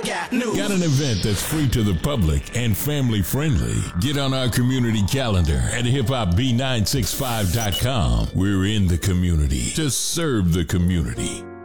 got news. Got an event that's free to the public and family friendly? Get on our community calendar at hiphopb965.com. We're in the community to serve the community.